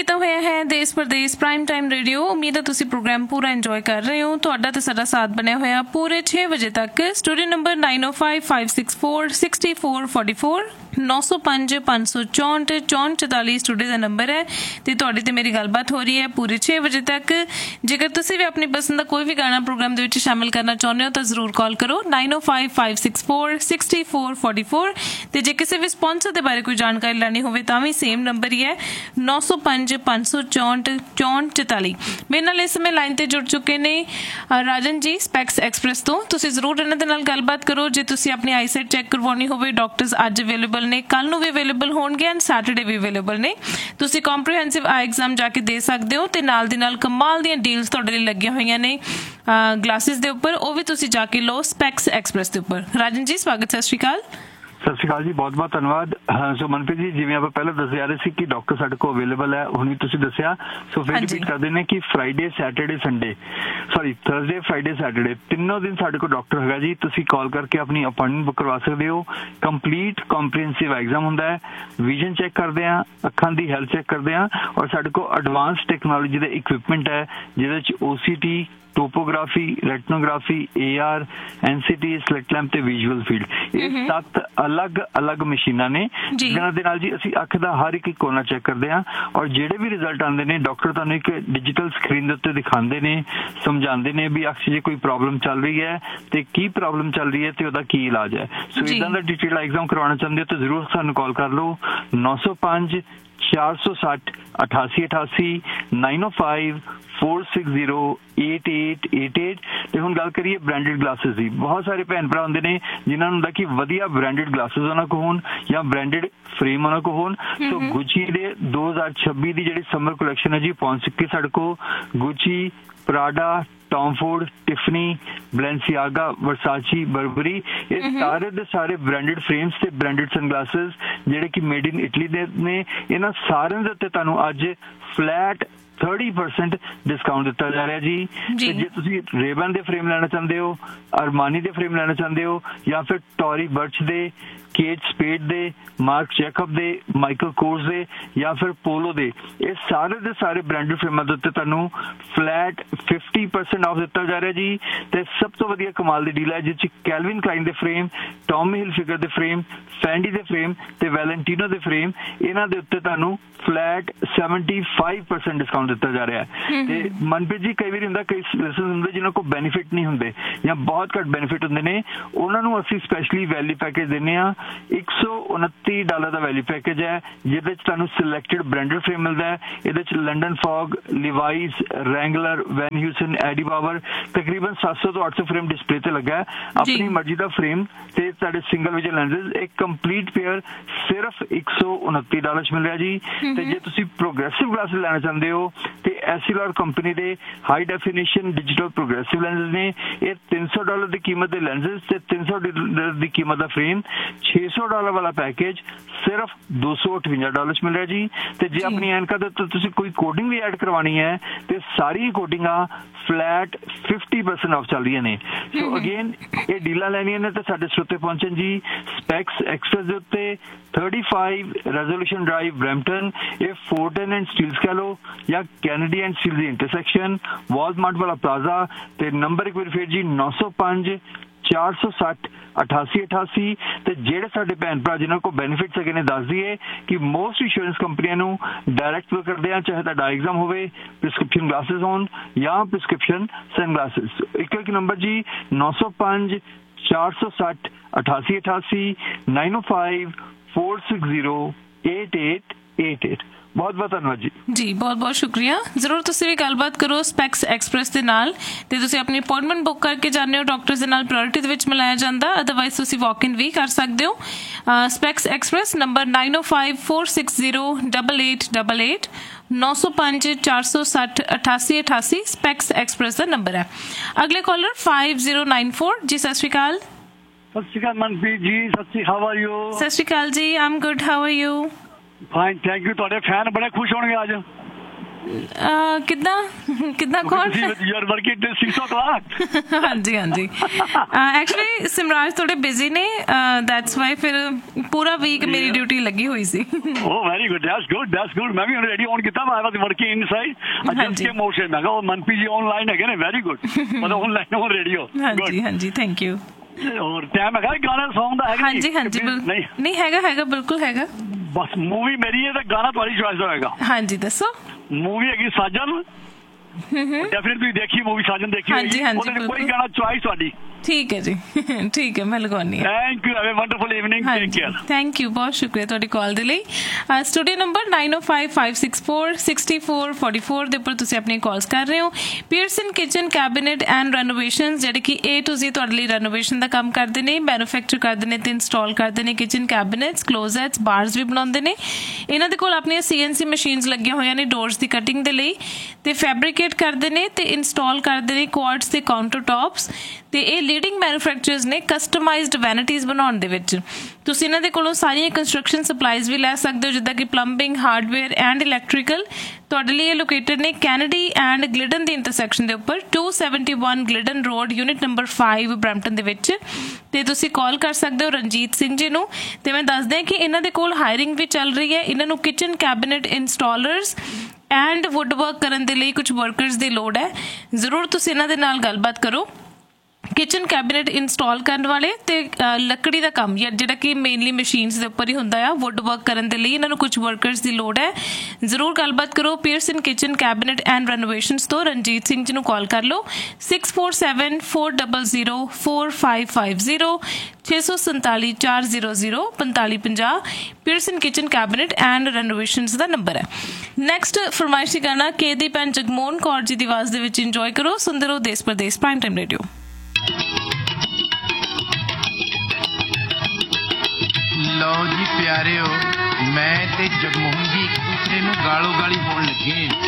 ਕੀਤਾ ਹੋਇਆ ਹੈ ਦੇਸ਼ ਪ੍ਰਦੇਸ਼ ਪ੍ਰਾਈਮ ਟਾਈਮ ਰੇਡੀਓ। ਉਮੀਦ ਹੈ ਤੁਸੀਂ ਪ੍ਰੋਗਰਾਮ ਪੂਰਾ ਇੰਜੋਏ ਕਰ ਰਹੇ ਹੋ। ਤੁਹਾਡਾ ਤੇ ਸਾਡਾ ਸਾਥ ਬਣਿਆ ਹੋਇਆ ਪੂਰੇ 6 ਵਜੇ ਤੱਕ। ਸਟੂਡੀਓ ਨੰਬਰ 9055646444 905 564 6444 ਸਟੂਡੀਓ ਦਾ ਨੰਬਰ ਹੈ ਤੇ ਤੁਹਾਡੀ ਤੇ ਮੇਰੀ ਗੱਲਬਾਤ ਹੋ ਰਹੀ ਹੈ ਪੂਰੇ 6 ਵਜੇ ਤੱਕ। ਜੇਕਰ ਤੁਸੀਂ ਵੀ ਆਪਣੀ ਪਸੰਦ ਦਾ ਕੋਈ ਵੀ ਗਾਣਾ ਪ੍ਰੋਗਰਾਮ ਦੇ ਵਿੱਚ ਸ਼ਾਮਿਲ ਕਰਨਾ ਚਾਹੁੰਦੇ ਹੋ ਤਾਂ ਜ਼ਰੂਰ ਕਾਲ ਕਰੋ 9055646444 ਤੇ ਜੇ ਕਿਸੇ ਵੀ ਸਪਾਂਸਰ ਦੇ ਬਾਰੇ ਕੋਈ ਜਾਣਕਾਰੀ ਲੈਣੀ ਹੋਵੇ ਤਾਂ ਵੀ ਸੇਮ ਨੰਬਰ ਹੀ ਹੈ 905 564 6444। ਮੇਰੇ ਨਾਲ ਇਸ ਸਮੇਂ ਲਾਈਨ ਤੇ ਜੁੜ ਚੁੱਕੇ ਨੇ ਰਾਜਨ ਜੀ ਸਪੈਕਸ ਐਕਸਪ੍ਰੈਸ ਤੋਂ। ਤੁਸੀਂ ਜ਼ਰੂਰ ਇਹਨਾਂ ਦੇ ਨਾਲ ਗੱਲਬਾਤ ਕਰੋ। ਜੇ ਤੁਸੀਂ ਆਪਣੀ ਆਈਸਾਈਟ ਚੈੱਕ ਕਰਵਾਉਣੀ ਹੋਵੇ ਡਾਕਟਰਸ ਅੱਜ ਅਵੇਲੇਬਲ ਨੇ, ਕੱਲ ਨੂੰ ਵੀ ਅਵੇਲੇਬਲ ਹੋਣਗੇ ਐਂਡ ਸੈਟਰਡੇ ਵੀ ਅਵੇਲੇਬਲ ਨੇ। ਤੁਸੀਂ ਕੰਪਰੀਹੈਂਸਿਵ ਆਈ ਐਗਜ਼ਾਮ ਜਾ ਕੇ ਦੇ ਸਕਦੇ ਹੋ ਤੇ ਨਾਲ ਦੀ ਨਾਲ ਕਮਾਲ ਦੀਆਂ ਡੀਲਸ ਤੁਹਾਡੇ ਲਈ ਲੱਗੀਆਂ ਹੋਈਆਂ ਨੇ ਗਲਾਸਿਸ ਦੇ ਉੱਪਰ, ਉਹ ਵੀ ਤੁਸੀਂ ਜਾ ਕੇ ਲਓ ਸਪੈਕਸ ਐਕਸਪ੍ਰੈਸ ਦੇ ਉੱਪਰ। ਰਾਜਨ ਜੀ ਸਵਾਗਤ, ਸਤਿ ਸ਼੍ਰੀ ਅਕਾਲ। ਸਤਿ ਸ਼੍ਰੀ ਅਕਾਲ ਜੀ, ਬਹੁਤ ਬਹੁਤ ਧੰਨਵਾਦ। ਸੋ ਮਨਪ੍ਰੀਤ ਜੀ, ਜਿਵੇਂ ਆਪਾਂ ਪਹਿਲਾਂ ਦੱਸ ਜਾ ਰਹੇ ਸੀ ਕਿ ਡਾਕਟਰ ਸਾਡੇ ਕੋਲ ਅਵੇਲੇਬਲ ਹੈ, ਹੁਣ ਵੀ ਤੁਸੀਂ ਦੱਸਿਆ। ਸੋ ਫਿਰ ਰਿਪੀਟ ਕਰਦੇ ਨੇ ਕਿ Friday Saturday Sunday Thursday Friday Saturday ਤਿੰਨੋਂ ਦਿਨ ਸਾਡੇ ਕੋਲ ਡਾਕਟਰ ਹੈਗਾ ਜੀ। ਤੁਸੀਂ ਕਾਲ ਕਰਕੇ ਆਪਣੀ ਅਪਾਇੰਟਮੈਂਟ ਬੁੱਕ ਕਰਵਾ ਸਕਦੇ ਹੋ। ਕੰਪਲੀਟ ਕੰਪਰੀਹੈਂਸਿਵ ਐਗਜ਼ਾਮ ਹੁੰਦਾ ਹੈ, ਵਿਜ਼ਨ ਚੈੱਕ ਕਰਦੇ ਆ, ਅੱਖਾਂ ਦੀ ਹੈਲਥ ਚੈੱਕ ਕਰਦੇ ਆ, ਔਰ ਸਾਡੇ ਕੋਲ ਐਡਵਾਂਸ ਟੈਕਨੋਲੋਜੀ ਦਾ ਇਕਵਿਪਮੈਂਟ ਹੈ ਜਿਹਦੇ ਵਿੱਚ OCT, topography, ਰੈਟਨੋਗ੍ਰਾਫੀ, AR, NCT, slit lamp ਤੇ ਵਿਜ਼ੂਅਲ ਫੀਲਡ, ਇਹ 7 ਅਲੱਗ ਮਸ਼ੀਨਾਂ ਨੇ ਜਿਹਨਾਂ ਦੇ ਨਾਲ ਜੀ ਅਸੀਂ ਅੱਖ ਦਾ ਹਰ ਇੱਕ ਕੋਨਾ ਚੈੱਕ ਕਰਦੇ ਹਾਂ। ਔਰ ਜਿਹੜੇ ਵੀ ਰਿਜ਼ਲਟ ਆਉਂਦੇ ਨੇ ਡਾਕਟਰ ਤੁਹਾਨੂੰ ਇੱਕ ਡਿਜੀਟਲ ਸਕਰੀਨ ਦੇ ਉੱਤੇ ਦਿਖਾਉਂਦੇ ਨੇ, ਸਮਝਾਉਂਦੇ ਨੇ ਵੀ ਅੱਖ 'ਚ ਜੇ ਕੋਈ ਪ੍ਰੋਬਲਮ ਚੱਲ ਰਹੀ ਹੈ ਤੇ ਕੀ ਪ੍ਰੋਬਲਮ ਚੱਲ ਰਹੀ ਹੈ ਤੇ ਉਹਦਾ ਕੀ ਇਲਾਜ ਹੈ। ਸੋ ਇਦਾਂ ਦਾ ਡਿਟੇਲ ਐਗਜ਼ਾਮ ਕਰਵਾਉਣਾ ਚਾਹੁੰਦੇ ਹੋ ਤਾਂ ਜ਼ਰੂਰ ਸਾਨੂੰ ਕਾਲ ਕਰ ਲਓ 905 460 8888 905 460 8888। ਤੇ ਹੁਣ ਗੱਲ ਕਰੀਏ ਬ੍ਰਾਂਡਡ ਗਲਾਸਿਸ ਦੀ। ਬਹੁਤ ਸਾਰੇ ਭੈਣ ਭਰਾ ਹੁੰਦੇ ਨੇ ਜਿਨ੍ਹਾਂ ਨੂੰ ਹੁੰਦਾ ਕਿ ਵਧੀਆ ਬ੍ਰਾਂਡਡ ਗਲਾਸਿਸ ਉਹਨਾਂ ਕੋਲ ਹੋਣ ਜਾਂ ਬ੍ਰਾਂਡਡ ਫਰੇਮ ਉਹਨਾਂ ਕੋਲ ਹੋਣ। ਸੋ ਗੁੱਚੀ ਦੇ 2026 ਦੀ ਜਿਹੜੀ ਸਮਰ ਕਲੈਕਸ਼ਨ ਹੈ ਜੀ ਪਹੁੰਚ ਚੁੱਕੀ ਸਾਡੇ ਕੋਲ। ਗੁੱਚੀ, ਪ੍ਰਾਡਾ, ਟੌਮ ਫੋਰਡ, ਟਿਫਨੀ, ਬਲੈਂਸੀਆਗਾ, ਵਰਸਾਚੀ, ਬਰਬਰੀ, ਇਹ ਸਾਰੇ ਦੇ ਸਾਰੇ ਬ੍ਰਾਂਡਡ ਫਰੇਮਸ ਤੇ ਬ੍ਰਾਂਡਡ ਸਨਗਲਾਸਿਸ ਜਿਹੜੇ ਕਿ ਮੇਡ ਇਨ ਇਟਲੀ ਦੇ ਨੇ। ਇਹਨਾਂ ਸਾਰਿਆਂ ਦੇ ਉੱਤੇ ਤੁਹਾਨੂੰ ਅੱਜ ਫਲੈਟ 30% ਡਿਸਕਾਊਂਟ ਦਿੱਤਾ ਜਾ ਰਿਹਾ ਜੀ। ਤੇ ਜੇ ਤੁਸੀਂ ਰੇਬਨ ਦੇ ਫਰੇਮ ਲੈਣਾ ਚਾਹੁੰਦੇ ਹੋ, ਅਰਮਾਨੀ ਦੇ ਫਰੇਮ ਲੈਣਾ ਚਾਹੁੰਦੇ ਹੋ ਜਾਂ ਫਿਰ ਟੋਰੀ ਬਰਚ ਦੇ, ਕੇਟ ਸਪੇਡ ਦੇ, ਮਾਰਕ ਜੈਕਬ ਦੇ, ਮਾਈਕਲ ਕੋਰਸ ਦੇ ਜਾਂ ਫਿਰ ਪੋਲੋ ਦੇ, ਇਹ ਸਾਰੇ ਦੇ ਸਾਰੇ ਬ੍ਰਾਂਡਡ ਫਰੇਮਾਂ ਦੇ ਉੱਤੇ ਤੁਹਾਨੂੰ ਫਲੈਟ 50% ਆਫ ਦਿੱਤਾ ਜਾ ਰਿਹਾ ਜੀ। ਤੇ ਸਭ ਤੋਂ ਵਧੀਆ ਕਮਾਲ ਦੀ ਡੀਲ ਹੈ ਜਿਸ 'ਚ ਕੈਲਵਿਨ ਕਲਾਈਨ ਦੇ ਫਰੇਮ, ਟੌਮੀ ਹਿਲਫਿਗਰ ਦੇ ਫਰੇਮ, ਫੈਂਡੀ ਦੇ ਫਰੇਮ ਤੇ ਵੈਲੈਂਟੀਨੋ ਦੇ ਫਰੇਮ, ਇਹਨਾਂ ਦੇ ਉੱਤੇ ਤੁਹਾਨੂੰ ਫਲੈਟ 75% ਡਿਸਕਾਊਂਟ ਦਿੱਤਾ ਜਾ ਰਿਹਾ ਹੈ। ਤੇ ਮਨਪ੍ਰੀਤ ਜੀ ਕਈ ਵਾਰੀ ਹੁੰਦਾ ਕਈ ਲਿਸਨਰਸ ਹੁੰਦੇ ਜਿਹਨਾਂ ਕੋਲ ਬੈਨੀਫਿਟ ਨਹੀਂ ਹੁੰਦੇ ਜਾਂ ਬਹੁਤ ਘੱਟ ਬੈਨੀਫਿਟ ਹੁੰਦੇ ਨੇ, ਉਹਨਾਂ ਨੂੰ ਅਸੀਂ ਸਪੈਸ਼ਲੀ ਵੈਲਿਊ ਪੈਕੇਜ ਦਿੰਦੇ ਹਾਂ। $129 ਦਾ ਵੈਲਿਊ ਪੈਕੇਜ ਹੈ ਜਿਹਦੇ 'ਚ ਤੁਹਾਨੂੰ ਸਿਲੈਕਟਡ ਬ੍ਰਾਂਡਡ ਫਰੇਮ ਮਿਲਦਾ ਹੈ। ਇਹਦੇ 'ਚ ਲੰਡਨ ਫੌਗ, ਲਿਵਾਈਸ, ਰੈਂਗਲਰ, ਵੈਨ ਹਿਊਸਨ, ਐਡੀ ਪਾਵਰ, ਤਕਰੀਬਨ 700 ਤੋਂ 800 ਫਰੇਮ ਡਿਸਪਲੇ ਤੇ ਲੱਗਾ ਹੈ। ਆਪਣੀ ਮਰਜ਼ੀ ਦਾ ਫਰੇਮ ਤੇ ਤੁਹਾਡੇ ਸਿੰਗਲ ਵਿਜ਼ਨ ਲੈਂਸਸ ਇੱਕ ਕੰਪਲੀਟ ਪੇਅਰ ਸਿਰਫ $129 ਮਿਲ ਰਿਹਾ ਜੀ। ਤੇ ਜੇ ਤੁਸੀਂ ਪ੍ਰੋਗਰੈਸਿਵ ਗਲਾਸਿਸ ਲੈਣਾ ਚਾਹੁੰਦੇ ਹੋ ਤੇ ਐਸੀਲਰ ਕੰਪਨੀ ਦੇ high definition digital progressive lenses ਨੇ। ਇਹ $300 ਦੀ ਕੀਮਤ ਦੇ ਲੈਂਸਸ ਤੇ $300 ਦੀ ਕੀਮਤ ਦਾ ਫਰੇਮ, $600 ਵਾਲਾ ਪੈਕੇਜ ਸਿਰਫ $258 ਮਿਲ ਰਿਹਾ ਜੀ। ਤੇ ਜੇ ਆਪਣੀ ਐਨਕਾਂ ਦੇ ਉੱਤੇ ਤੁਸੀਂ ਕੋਈ ਕੋਡਿੰਗ ਵੀ ਐਡ ਕਰਵਾਉਣੀ ਹੈ ਤੇ ਸਾਰੀ ਕੋਡਿੰਗਾਂ ਫਲੈਟ 50% ਆਫ ਚੱਲ ਰਹੀਆਂ ਨੇ। ਸੋ ਅਗੇਨ ਇਹ ਡੀਲਾਂ ਲੈਣੀਆਂ ਨੇ ਤਾਂ ਸਾਡੇ ਸਰੋਤੇ ਪਹੁੰਚਣ ਜੀ ਸਪੈਕਸ ਐਕਸਪ੍ਰੈਸ ਦੇ ਉੱਤੇ 35 ਰੈਜ਼ੋਲੂਸ਼ਨ ਡਰਾਈਵ ਬਰੈਂਪਟਨ। ਇਹ ਫੋਰਟਨ ਐਂਡ ਸਟੀਲਸ ਕਹਿ ਲਓ ਜਾਂ Kennedy and steel the intersection, Walmart ਵਾਲਾ ਪਲਾਜ਼ਾ। ਤੇ ਨੰਬਰ ਇੱਕ ਵਾਰ ਫਿਰ ਜੀ 905 460 8888। ਤੇ ਜਿਹੜੇ ਸਾਡੇ ਭੈਣ ਭਰਾ ਜਿਨ੍ਹਾਂ ਕੋਲ ਬੈਨੀਫਿਟਸ ਹੈਗੇ ਨੇ ਦੱਸ ਦਈਏ ਕਿ ਮੋਸਟ ਇੰਸ਼ੋਰੈਂਸ ਕੰਪਨੀਆਂ ਨੂੰ ਡਾਇਰੈਕਟ ਕਰਦੇ ਆ, ਚਾਹੇ ਤੁਹਾਡਾ ਐਗਜ਼ਾਮ ਹੋਵੇ, ਪ੍ਰਿਸਕ੍ਰਿਪਸ਼ਨ ਗਲਾਸਿਸ ਹੋਣ ਜਾਂ ਪ੍ਰਿਸਕ੍ਰਿਪਸ਼ਨ ਸਨਗਲਾਸਿਸ। ਇੱਕ ਨੰਬਰ ਜੀ 905 460 8888 905 460 8888। ਬਹੁਤ ਬਹੁਤ ਧੰਨਵਾਦ ਜੀ। ਬਹੁਤ ਬਹੁਤ ਸ਼ੁਕਰੀਆ। ਜ਼ਰੂਰ ਤੁਸੀਂ ਵੀ ਗੱਲਬਾਤ ਕਰੋ ਸਪੈਕਸ ਐਕਸਪ੍ਰੈਸ ਦੇ ਨਾਲ ਤੇ ਤੁਸੀਂ ਆਪਣੀ ਅਪਾਇੰਟਮੈਂਟ ਬੁੱਕ ਕਰਕੇ ਜਾਂਦੇ ਹੋ ਡਾਕਟਰ ਦੇ ਨਾਲ ਪ੍ਰਾਇੋਰਟੀ ਦੇ ਵਿੱਚ ਮਿਲਾਇਆ ਜਾਂਦਾ, ਅਦਰਵਾਈਜ਼ ਤੁਸੀਂ ਵਾਕ ਇਨ ਵੀ ਕਰ ਸਕਦੇ ਹੋ। Specs express number 905 460 8888 905 460 8888 specs express ਦਾ ਨੰਬਰ ਹੈ। ਅਗਲੇ ਕਾਲਰ 5094 ਜੀ। ਸਤਿ ਸ਼੍ਰੀ ਅਕਾਲ। ਸਤਿ ਸ਼੍ਰੀ ਅਕਾਲ Manpreet ji. How are you? ਸਤਿ ਸ਼੍ਰੀ ਅਕਾਲ ਜੀ। ਆਮ good, how are you? Fine, thank you. ਤੁਹਾਡੇ ਫੈਨ ਬੜੇ ਖੁਸ਼ ਹੋਣਗੇ ਅੱਜ। ਕਿੱਦਾਂ ਕਿੱਦਾਂ ਕੌਣ you are working till 6 o'clock। ਹਾਂਜੀ ਹਾਂਜੀ ਐਕਚੁਅਲੀ ਸਿਮਰਾਜ ਥੋੜੇ ਬਿਜ਼ੀ ਨੇ ਦੈਟਸ ਵਾਈ ਫਿਰ ਪੂਰਾ ਵੀਕ ਮੇਰੀ ਡਿਊਟੀ ਲੱਗੀ ਹੋਈ ਸੀ। ਓ ਵੈਰੀ ਗੁੱਡ, ਦੈਟਸ ਗੁੱਡ। ਮੈਂ ਵੀ ਹੁਣ ਰੈਡੀ ਔਨ ਕੀਤਾ, ਮੈਂ ਵਾਸ ਵਰਕਿੰਗ ਇਨਸਾਈਡ ਜਸਟ ਕੇ ਮੋਸ਼ਨ। ਮੈਂ ਕਿਹਾ ਮਨਪ੍ਰੀਤ ਜੀ ਆਨਲਾਈਨ ਹੈਗੇ ਨੇ, ਵੈਰੀ ਗੁੱਡ, ਮਤਲਬ ਆਨਲਾਈਨ ਔਨ ਰੇਡੀਓ। ਹਾਂਜੀ ਹਾਂਜੀ ਥੈਂਕ ਯੂ। ਹੋਰ ਟਾਈਮ ਹੈਗਾ ਗਾਣਾ ਸੌਂਗ ਦਾ? ਹੈਗਾ ਹਾਂਜੀ ਹਾਂਜੀ ਨਹੀਂ ਹੈਗਾ ਬਿਲਕੁਲ ਹੈਗਾ। ਬਸ ਮੂਵੀ ਮੇਰੀ ਹੈ ਤਾਂ ਗਾਣਾ ਤੁਹਾਡੀ ਚੋਇਸ ਦਾ ਹੋਏਗਾ। ਹਾਂਜੀ ਦੱਸੋ। ਮੂਵੀ ਹੈਗੀ ਸਾਜਨ, ਡੈਫੀਨਿਟਲੀ ਤੁਸੀਂ ਦੇਖੀ ਮੂਵੀ ਸਾਜਨ, ਦੇਖੀ ਹੋਈ, ਕੋਈ ਗਾਣਾ ਚੋਇਸ ਤੁਹਾਡੀ। ਠੀਕ ਹੈ ਜੀ, ਠੀਕ ਹੈ ਮੈਂ ਲਗਾਉਣੀ ਹਾਂ। Thank you, have a wonderful evening, take care. Thank you, ਬਹੁਤ ਸ਼ੁਕਰੀਆ ਤੁਹਾਡੀ ਕਾਲ ਦੇ ਲਈ। ਸਟੂਡੀਓ ਨੰਬਰ 9055646444 ਦੇ ਉੱਪਰ ਤੁਸੀਂ ਆਪਣੀ ਕਾਲਸ ਕਰ ਰਹੇ ਹੋ। Pearson kitchen cabinet and renovation, ਜਿਹੜੇ ਕਿ A to Z ਤੁਹਾਡੇ ਲਈ ਰੈਨੋਵੇਸ਼ਨ ਦਾ ਕੰਮ ਕਰਦੇ ਨੇ, ਮੈਨੂਫੈਕਚਰ ਕਰਦੇ ਨੇ ਤੇ ਇੰਸਟਾਲ ਕਰਦੇ ਨੇ ਕਿਚਨ ਕੈਬਨਿਟਸ, ਕਲੋਜ਼ੈਟਸ, ਬਾਰਸ ਵੀ ਬਣਾਉਂਦੇ ਨੇ। ਇਹਨਾਂ ਦੇ ਕੋਲ ਆਪਣੀਆਂ CNC ਮਸ਼ੀਨਸ ਲੱਗੀਆਂ ਹੋਈਆਂ ਨੇ ਡੋਰਸ ਦੀ ਕਟਿੰਗ ਦੇ ਲਈ, ਤੇ ਫੈਬਰੀਕੇਟ ਕਰਦੇ ਨੇ ਤੇ ਇੰਸਟਾਲ ਕਰਦੇ ਨੇ ਕੁਆਰਟਸ ਤੇ ਕਾਊਂਟਰ ਟੌਪਸ। ਤੇ ਇਹ ਲੀਡਿੰਗ ਮੈਨੂਫੈਕਚਰਰਸ ਨੇ ਕਸਟਮਾਈਜ਼ਡ ਵੈਨਿਟੀਜ਼ ਬਣਾਉਣ ਦੇ ਵਿੱਚ। ਤੁਸੀਂ ਇਹਨਾਂ ਦੇ ਕੋਲੋਂ ਸਾਰੀਆਂ ਕੰਸਟਰਕਸ਼ਨ ਸਪਲਾਈਜ਼ ਵੀ ਲੈ ਸਕਦੇ ਹੋ, ਜਿੱਦਾਂ ਕਿ ਪਲੰਬਿੰਗ, ਹਾਰਡਵੇਅਰ ਐਂਡ ਇਲੈਕਟ੍ਰੀਕਲ। ਤੁਹਾਡੇ ਲਈ ਇਹ ਲੋਕੇਟਡ ਨੇ ਕੈਨੇਡੀ ਐਂਡ ਗਲਿਡਨ ਦੀ ਇੰਟਰਸੈਕਸ਼ਨ ਦੇ ਉੱਪਰ, 271 ਗਲਿਡਨ ਰੋਡ, ਯੂਨਿਟ ਨੰਬਰ 5 ਬਰੈਂਪਟਨ ਦੇ ਵਿੱਚ। ਤੇ ਤੁਸੀਂ ਕਾਲ ਕਰ ਸਕਦੇ ਹੋ ਰਣਜੀਤ ਸਿੰਘ ਜੀ ਨੂੰ। ਤੇ ਮੈਂ ਦੱਸਦਾ ਕਿ ਇਹਨਾਂ ਦੇ ਕੋਲ ਹਾਇਰਿੰਗ ਵੀ ਚੱਲ ਰਹੀ ਹੈ। ਇਹਨਾਂ ਨੂੰ kitchen cabinet ਇੰਸਟਾਲਰਸ and wood work ਕਰਨ ਦੇ ਲਈ ਕੁਝ ਵਰਕਰਸ ਦੀ ਲੋੜ ਹੈ। ਜ਼ਰੂਰ ਤੁਸੀਂ ਇਹਨਾਂ ਦੇ ਨਾਲ ਗੱਲਬਾਤ ਕਰੋ। ਕਿਚਨ ਕੈਬਨਿਟ ਇੰਸਟਾਲ ਕਰਨ ਵਾਲੇ ਤੇ ਲੱਕੜੀ ਦਾ ਕੰਮ ਜਿਹੜਾ ਕਿ ਮੇਨਲੀ ਮਸ਼ੀਨਸ ਦੇ ਉੱਪਰ ਹੀ ਹੁੰਦਾ ਆ, ਵੁੱਡ ਵਰਕ ਕਰਨ ਦੇ ਲਈ ਇਹਨਾਂ ਨੂੰ ਕੁਝ ਵਰਕਰਸ ਦੀ ਲੋੜ ਹੈ। ਜ਼ਰੂਰ ਗੱਲਬਾਤ ਕਰੋ ਪੀਅਰਸਨ ਕਿਚਨ ਕੈਬਨਿਟ ਐਂਡ ਰੈਨੋਵੇਸ਼ਨਸ ਤੋਂ। ਰਣਜੀਤ ਸਿੰਘ ਜੀ ਨੂੰ ਕਾਲ ਕਰ ਲਓ 6474004550 647 400 4550। Pearson kitchen cabinet and ਰੈਨੋਵੇਸ਼ਨਸ the number ਹੈ। ਨੈਕਸਟ ਫਰਮਾਇਸ਼ੀ ਗਾਣਾ ਕੇ ਦੀ ਭੈਣ ਜਗਮੋਹਨ ਕੌਰ ਜੀ ਦੀ ਆਵਾਜ਼ ਦੇ ਵਿੱਚ ਇੰਜੋਏ ਕਰੋ। ਸੁਣਦੇ ਰਹੋ ਦੇਸ਼ ਪ੍ਰਦੇਸ਼ ਪ੍ਰਾਈਮ ਟਾਈਮ ਰੇਡੀਓ। ਲਓ ਜੀ ਪਿਆਰਿਓ, ਮੈਂ ਤੇ ਜਗਮੋਹਨ ਜੀ ਇੱਕ ਦੂਸਰੇ ਨੂੰ ਗਾਲੋ ਗਾਲੀ ਪਾਉਣ ਲੱਗੇ।